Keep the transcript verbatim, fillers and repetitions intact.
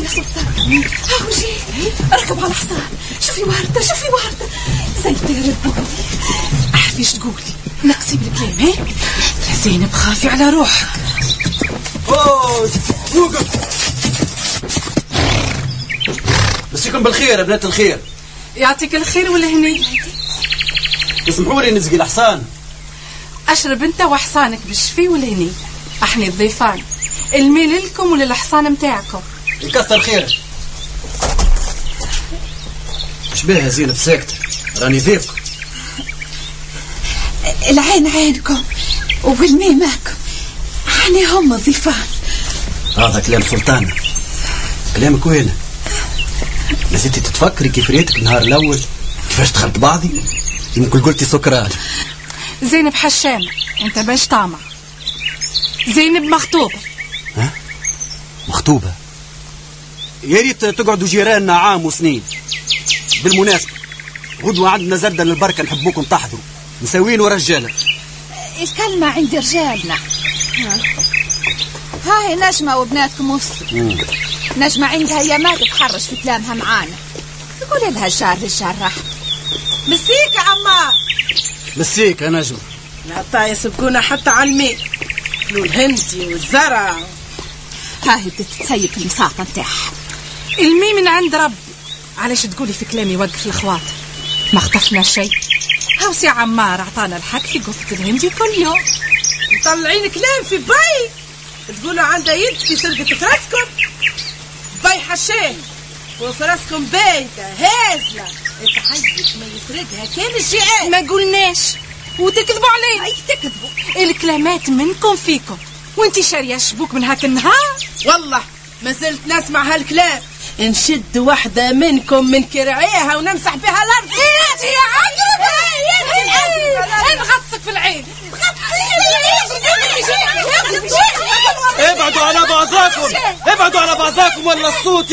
يا سلطان، هاو جي اركب على الحصان. شوفي وردة شوفي وردة زي طير البولي. احفيش تقولي نقصي بالكلام. هي يا زينب خافي على روحك. اوه وقف. مسيكم بالخير يا بنات الخير. يعطيك الخير والهني. اسمحوا لي نسقي الحصان. اشرب انت وحصانك بالشفي والهني. احنا الضيفان، الميل لكم وللحصان متاعكم. يكثر خيرك. شبيه يا زينب ساكتة؟ راني ضيفكم. العين عينكم والمي معكم، احنا هم الضيفان. هذا كلام سلطان. كلامك وين؟ نسيتي تتفكري كيف ريتك النهار الاول كيفاش دخلت بعضي؟ يمكن قلتي سكران. زينب حشام انت باش طامع. زينب مخطوبة. ها؟ مخطوبة؟ يا ريت تقعدوا جيراننا عام وسنين. بالمناسبة غدوة عندنا زردة للبركة، نحبوكم تحضروا، مساوين ورجالة. الكلمة عند رجالنا. هاي نجمة وبناتكم وصلوا. نجمة عندها هي ما تتحرش في كلامها معانا. تقولي لها الشعر للشعر رحب. مسيك يا عمار. مسيك يا نجمة. العطايا يسبقونا حتى على الميل، الهندي والزرع. هاي بتتسيب المساطة نتاعها. المي من عند ربي. علاش تقولي في كلامي وقف الخواطر؟ ما خطفنا شيء. هاو سي عمار عطانا الحق في قفة الهندي كل يوم. مطلعين كلام في باي تقولوا عنده يد في سرقة فراسكم. باي حشام وفراسكم بايتة هازلة اتحيت ما يسرقها كان الشيء. ما قلناش وتكذبوا علينا. اي تكذبوا. الكلامات منكم فيكم، وانتي شاريه شبوك من هاك النهار. والله ما زلت نسمع هالكلام. نشد واحدة منكم من كرعيها ونمسح بها الأرض. انت يا عقرب نغطسك في العين. ابعدوا على بعضاكم، ابعدوا على بعضاكم ولا الصوت